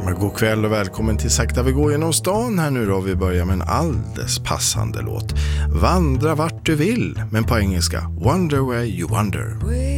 men god kväll och välkommen till Sakta vi går genom stan här nu då. Vi börjar med en alldeles passande låt. Vandra vart du vill, men på engelska Wonder where you wonder.